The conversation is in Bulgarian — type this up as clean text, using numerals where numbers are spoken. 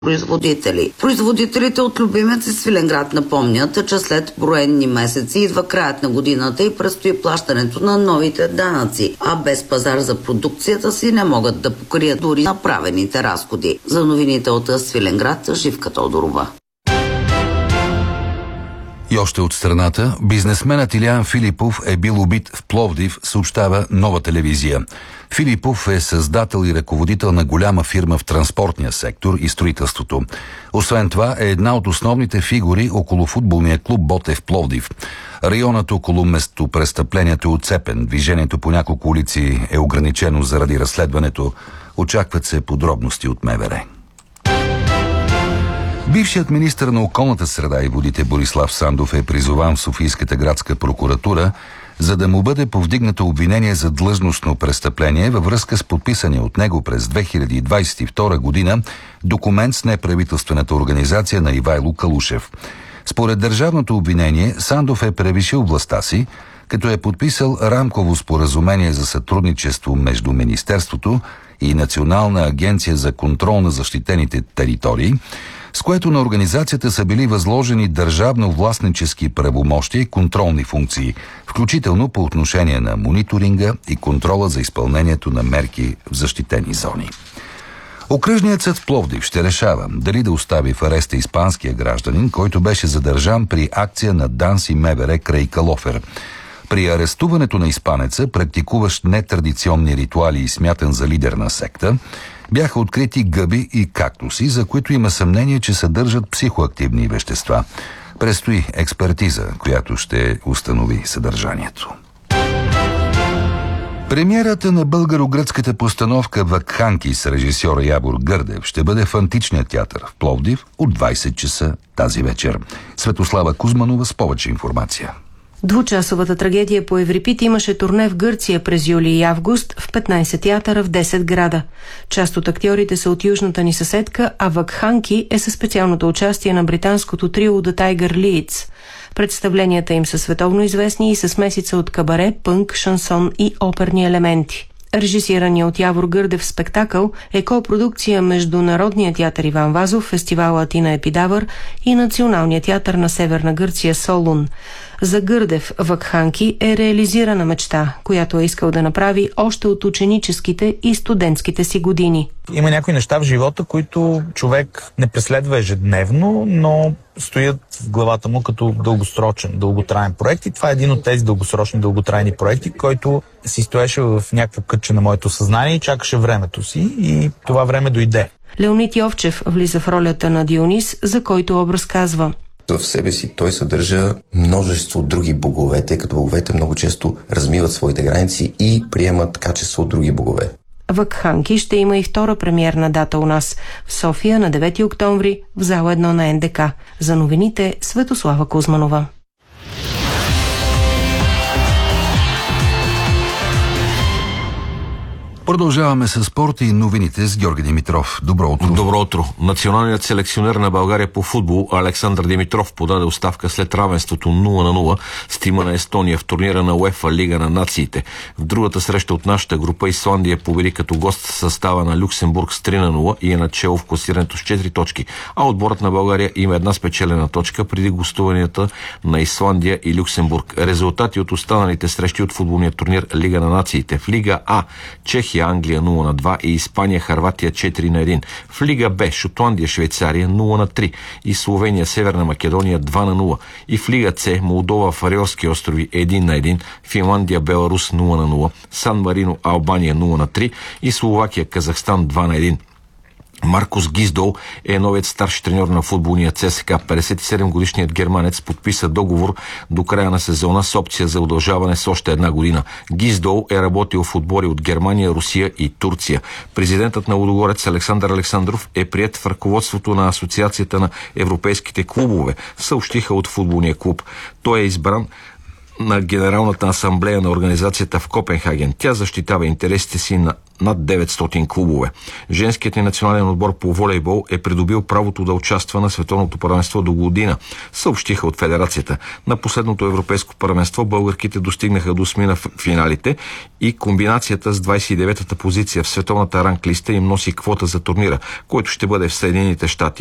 производители. Производителите от любимец Свиленград напомнят, че след броенни месеци идва краят на годината и предстои плащането на новите данъци, а без пазар за продукцията си не могат да покрият дори направените разходи. За новините от Свиленград, Живка Тодорова. И още от страната, бизнесменът Илиян Филипов е бил убит в Пловдив, съобщава Нова телевизия. Филипов е създател и ръководител на голяма фирма в транспортния сектор и строителството. Освен това е една от основните фигури около футболния клуб Ботев Пловдив. Районът около местопрестъплението е отцепен. Движението по няколко улици е ограничено заради разследването. Очакват се подробности от МВР. Бившият министър на околната среда и водите Борислав Сандов е призован в Софийската градска прокуратура, за да му бъде повдигнато обвинение за длъжностно престъпление във връзка с подписания от него през 2022 година документ с неправителствената организация на Ивайло Калушев. Според държавното обвинение, Сандов е превишил властта си, като е подписал рамково споразумение за сътрудничество между Министерството и Национална агенция за контрол на защитените територии, с което на организацията са били възложени държавно-властнически правомощия и контролни функции, включително по отношение на мониторинга и контрола за изпълнението на мерки в защитени зони. Окръжният съд в Пловдив ще решава дали да остави в ареста испанския гражданин, който беше задържан при акция на ДАНС и МВР край Калофер. При арестуването на испанеца, практикуващ нетрадиционни ритуали и смятан за лидер на секта, бяха открити гъби и кактуси, за които има съмнение, че съдържат психоактивни вещества. Предстои експертиза, която ще установи съдържанието. Премиерата на българо-гръцката постановка Вакханки с режисьора Явор Гърдев ще бъде в Античния театър в Пловдив от 20 часа тази вечер. Светослава Кузманова с повече информация. Двучасовата трагедия по Еврипид имаше турне в Гърция през юли и август в 15 театъра в 10 града. Част от актьорите са от южната ни съседка, а Вакханки е със специалното участие на британското трио The Tiger Leads. Представленията им са световно известни и с смесица от кабаре, пънк, шансон и оперни елементи. Режисирания от Явор Гърдев спектакъл е копродукция между Народния театър Иван Вазов, фестивала Атина Епидавър и Националния театър на Северна Гърция Солун. За Гърдев Вакханки е реализирана мечта, която е искал да направи още от ученическите и студентските си години. Има някои неща в живота, които човек не преследва ежедневно, но стоят в главата му като дългосрочен, дълготраен проект. И това е един от тези дългосрочни, дълготрайни проекти, който си стоеше в някакво кътче на моето съзнание и чакаше времето си, и това време дойде. Леонид Йовчев влиза в ролята на Дионис, за който образ казва: в себе си той съдържа множество други богове, тъй като боговете много често размиват своите граници и приемат качество от други богове. Вакханки ще има и втора премиерна дата у нас в София на 9 октомври в зала 1 на НДК. За новините Светослава Кузманова. Продължаваме с спорта и новините с Георги Димитров. Добро утро. Добро утро. Националният селекционер на България по футбол Александър Димитров подаде оставка след равенството 0-0 с тима на Естония в турнира на УЕФА Лига на нациите. В другата среща от нашата група Исландия победи като гост в състава на Люксембург с 3-0 и е начело в класирането с 4 точки, а отборът на България има една спечелена точка преди гостуванията на Исландия и Люксембург. Резултати от останалите срещи от футболния турнир Лига на нациите. В Лига А Чехия Англия 0-2 и Испания Хърватия 4-1. В Лига Б Шотландия Швейцария 0-3 и Словения Северна Македония 2-0. И в Лига С Молдова Фарерски острови 1-1, Финландия Беларус 0-0, Сан Марино Албания 0-3 и Словакия Казахстан 2-1. Маркус Гиздол е новият старши треньор на футболния ЦСКА. 57-годишният германец подписа договор до края на сезона с опция за удължаване с още една година. Гиздол е работил в отбори от Германия, Русия и Турция. Президентът на Лудогорец Александър Александров е приет в ръководството на Асоциацията на европейските клубове, съобщиха от футболния клуб. Той е избран на Генералната асамблея на организацията в Копенхаген. Тя защитава интересите си на над 900 клубове. Женският ни национален отбор по волейбол е придобил правото да участва на световното първенство до година, съобщиха от федерацията. На последното европейско първенство българките достигнаха до осмина в финалите и комбинацията с 29-та позиция в световната ранглиста им носи квота за турнира, който ще бъде в Съединените щати